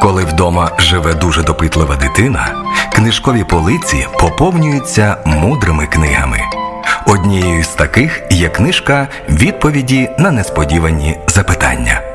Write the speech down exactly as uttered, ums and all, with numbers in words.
Коли вдома живе дуже допитлива дитина, книжкові полиці поповнюються мудрими книгами. Однією з таких є книжка «Відповіді на несподівані запитання».